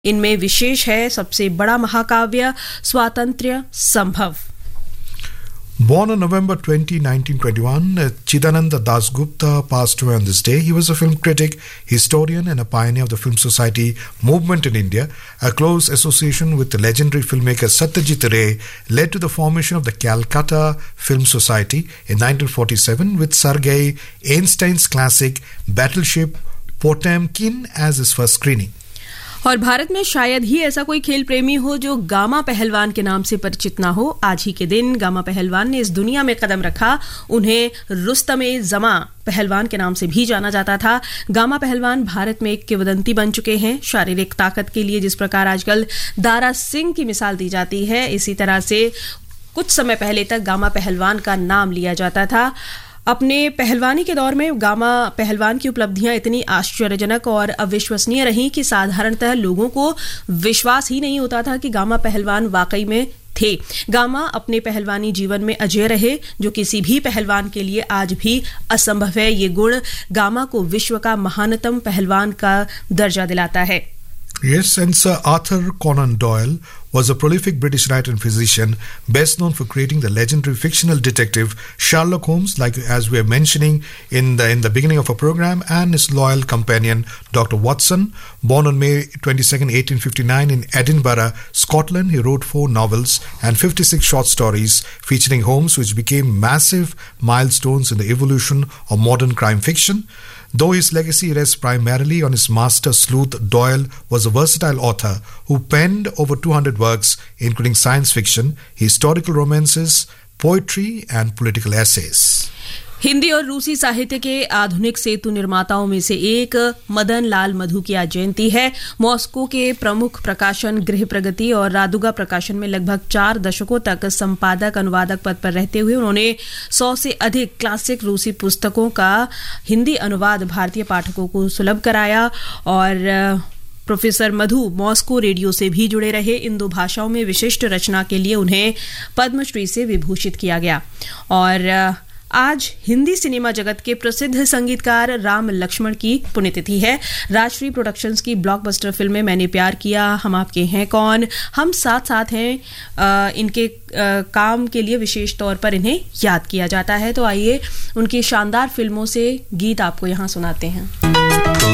इनमें विशेष है सबसे बड़ा महाकाव्य स्वातंत्र्य संभव। Born on November 20, 1921, Chidananda Dasgupta passed away on this day. He was a film critic, historian and a pioneer of the Film Society movement in India. A close association with the legendary filmmaker Satyajit Ray led to the formation of the Calcutta Film Society in 1947 with Sergei Einstein's classic Battleship Potemkin as his first screening. और भारत में शायद ही ऐसा कोई खेल प्रेमी हो जो gamma पहलवान के नाम से परिचित ना हो। आज ही के दिन गामा पहलवान ने इस दुनिया में कदम रखा। उन्हें रुस्तमे जमा पहलवान के नाम से भी जाना जाता था। गामा पहलवान भारत में एक किंवदंती बन चुके हैं। शारीरिक ताकत के लिए जिस प्रकार आजकल दारा सिंह की मिसाल दी जाती है, इसी तरह से कुछ समय पहले तक गामा पहलवान का नाम लिया जाता था। अपने पहलवानी के दौर में गामा पहलवान की उपलब्धियां इतनी आश्चर्यजनक और अविश्वसनीय रहीं कि साधारणतः लोगों को विश्वास ही नहीं होता था कि गामा पहलवान वाकई में थे। गामा अपने पहलवानी जीवन में अजेय रहे, जो किसी भी पहलवान के लिए आज भी असंभव है। ये गुण गामा को विश्व का महानतम पहलवान का दर्जा दिलाता है। Yes, and Sir Arthur Conan Doyle was a prolific British writer and physician, best known for creating the legendary fictional detective Sherlock Holmes, like as we are mentioning in the beginning of our program, and his loyal companion Dr. Watson. Born on May 22nd, 1859 in Edinburgh, Scotland, he wrote 4 novels and 56 short stories featuring Holmes, which became massive milestones in the evolution of modern crime fiction. Though his legacy rests primarily on his master sleuth, Doyle was a versatile author who penned over 200 works, including science fiction, historical romances, poetry, and political essays. Hindi और रूसी साहित्य के आधुनिक सेतु निर्माताओं में से एक मदन लाल मधु की आज जयंती है। मॉस्को के प्रमुख प्रकाशन गृह प्रगति और रादुगा प्रकाशन में लगभग 4 दशकों तक संपादक अनुवादक पद पर रहते हुए उन्होंने 100 से अधिक क्लासिक रूसी पुस्तकों का हिंदी अनुवाद भारतीय पाठकों को सुलभ कराया। और प्रोफेसर मधु मॉस्को रेडियो से भी जुड़े रहे। इन 2 भाषाओं में विशिष्ट रचना के लिए उन्हें पद्मश्री से विभूषित किया गया। और आज हिंदी सिनेमा जगत के प्रसिद्ध संगीतकार राम लक्ष्मण की पुण्यतिथि है। राजश्री प्रोडक्शंस की ब्लॉकबस्टर फिल्में मैंने प्यार किया, हम आपके हैं कौन, हम साथ साथ हैं, इनके काम के लिए विशेष तौर पर इन्हें याद किया जाता है। तो आइए उनकी शानदार फिल्मों से गीत आपको यहाँ सुनाते हैं।